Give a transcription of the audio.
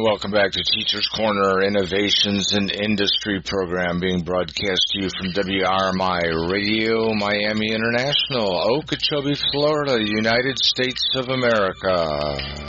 welcome back to Teachers Corner, Innovations in Industry program being broadcast to you from WRMI Radio, Miami International, Okeechobee, Florida, United States of America.